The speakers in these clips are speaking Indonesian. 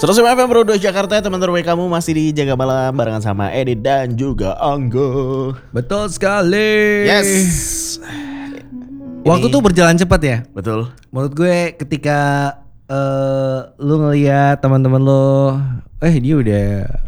105 FM Bro 2 Jakarta, teman terbaik kamu masih di Jaga Malam barengan sama Edi dan juga Anggo. Betul sekali. Yes. Waktu tuh berjalan cepat ya. Betul. Menurut gue ketika lu ngeliat teman-teman lo, dia udah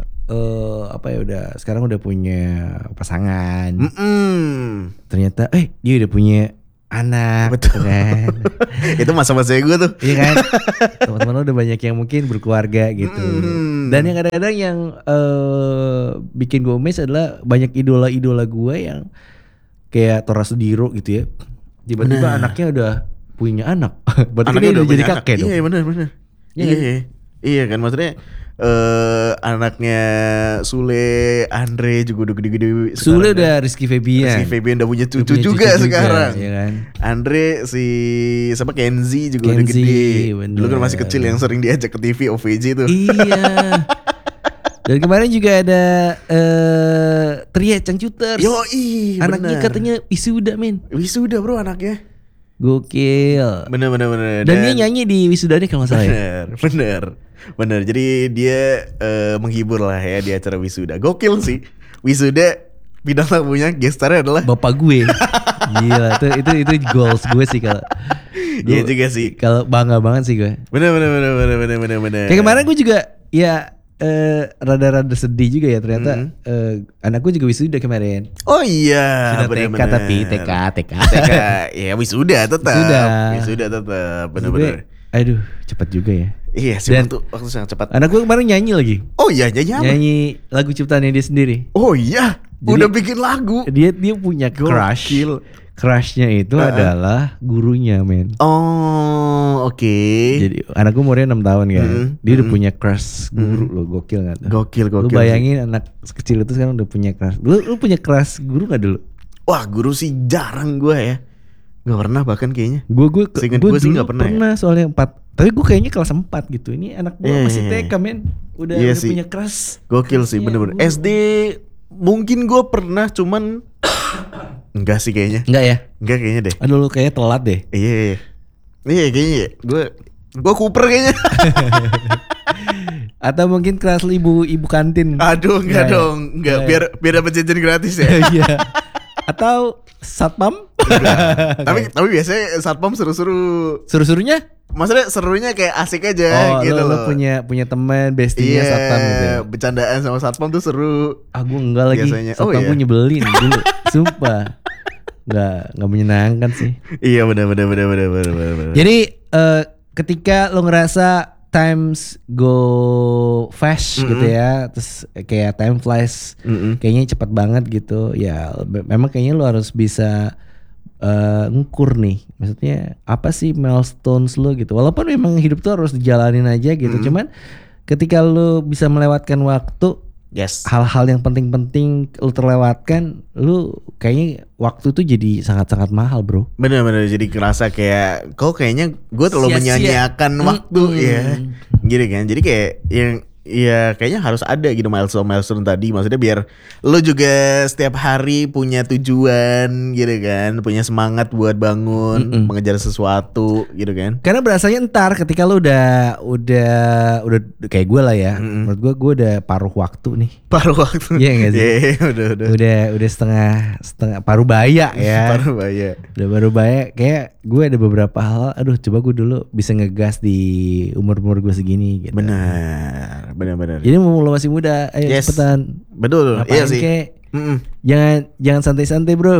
udah sekarang udah punya pasangan. Ternyata dia udah punya anak. Betul. Kan? Itu masa-masa gue tuh. Iya kan. Teman-teman lo udah banyak yang mungkin berkeluarga gitu. Dan yang kadang-kadang yang bikin gue amazed adalah banyak idola-idola gue yang kayak Tora Sudiro gitu ya. Tiba-tiba anaknya udah punya anak. Berarti dia udah jadi kakek dong. Iya benar. Iya kan, maksudnya anaknya Sule, Andre juga udah gede-gede. Sule udah Rizky Febian. Rizky Febian udah punya cucu juga sekarang. Ya kan? Andre siapa Kenzi juga udah gede. Bener. Dulu kan masih kecil yang sering diajak ke TV OVJ tuh. Iya. Dan kemarin juga ada Tria Cangcuters. Yoi, anaknya bener. katanya wisuda men. Wisuda bro anaknya. Gokil. Bener. Dan dia nyanyi di wisudanya kalau nggak salah ya. Bener. Jadi dia menghibur lah ya di acara wisuda. Gokil sih. Wisuda bidang tamunya gestarnya adalah bapak gue. Gila itu goals gue sih kalau. Iya juga sih. Kalau bangga banget sih gue. Bener. Kayak kemarin gue juga ya rada-rada sedih juga ya ternyata anakku juga wisuda kemarin. Oh iya. Sudah TK tapi TK. Ya wisuda tetap. Wisuda tetap. Bener. Aduh cepet juga ya. Iya sih, waktu sangat cepat. Anakku kemarin nyanyi lagi. Oh iya, nyanyi apa? Nyanyi lagu ciptaannya dia sendiri. Oh iya, jadi, udah bikin lagu. Dia punya crush. Crushnya itu adalah gurunya men. Oh oke. Jadi anakku umurnya 6 tahun kan. Dia udah punya crush guru loh, gokil gak tuh? Gokil. Lu bayangin anak kecil itu sekarang udah punya crush. Lu punya crush guru gak dulu? Wah guru sih jarang gue ya. Gak pernah bahkan kayaknya. Gue sih gak pernah ya? Soalnya 4. Tapi gue kayaknya kelas 4 gitu. Ini anak gue masih TK men. Udah punya crush. Gokil sih bener-bener. SD mungkin gue pernah cuman enggak sih kayaknya. Enggak ya? Enggak kayaknya deh. Aduh lu kayaknya telat deh. Iya kayaknya. Gue Cooper kayaknya. Atau mungkin kelas ibu kantin. Aduh enggak dong. Enggak biar dapat jajan gratis ya. Iya. Atau satpam? Tapi biasanya satpam Seru-serunya? Maksudnya serunya kayak asik aja gitu loh. Lu punya teman bestinya satpam gitu ya? Bercandaan sama satpam tuh seru. Gue enggak lagi biasanya. Satpam gue nyebelin dulu. Sumpah Gak menyenangkan sih. Iya benar. Jadi ketika lo ngerasa times go fast gitu ya, terus kayak time flies, kayaknya cepat banget gitu. Ya memang kayaknya lo harus bisa ngukur nih, maksudnya apa sih milestones lo gitu. Walaupun memang hidup tuh harus dijalanin aja gitu. Cuman ketika lo bisa melewatkan waktu, hal-hal yang penting-penting lu terlewatkan, lu kayaknya waktu tuh jadi sangat-sangat mahal bro. Bener jadi kerasa kayak kok kayaknya gue terlalu menyanyiakan waktu ya gitu kan. Jadi kayak yang ya kayaknya harus ada gitu milestone tadi. Maksudnya biar lu juga setiap hari punya tujuan gitu kan, punya semangat buat bangun, mengejar sesuatu gitu kan. Karena berasanya ntar ketika lu udah kayak gue lah ya. Menurut gue udah paruh waktu nih. Paruh waktu. Iya enggak sih? Udah. Udah setengah paruh baya ya. Udah paruh baya. Kayak gue ada beberapa hal, coba gue dulu bisa ngegas di umur gue segini gitu. Benar. Jadi mau lo masih muda, ayo cepetan. Betul. Ngapain iya sih. Jangan santai-santai bro.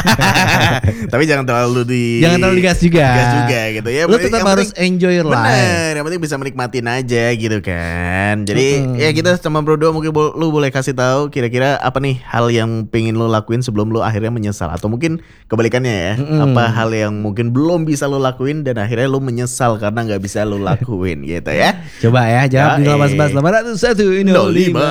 Tapi jangan terlalu digas juga. Digas juga gitu ya. Lo tetap harus enjoy your life. Bener, yang penting bisa menikmatin aja gitu kan. Jadi ya kita sama Bro Do mungkin lu boleh kasih tahu kira-kira apa nih hal yang pengen lo lakuin sebelum lo akhirnya menyesal, atau mungkin kebalikannya ya. Apa hal yang mungkin belum bisa lo lakuin dan akhirnya lo menyesal karena nggak bisa lo lakuin gitu ya. Coba ya jawab di 18 801 05.